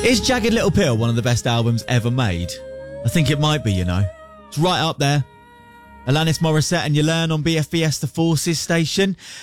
Is Jagged Little Pill one of the best albums ever made? I think it might be, you know. It's right up there. Alanis Morissette and You Learn on BFBS The Forces station.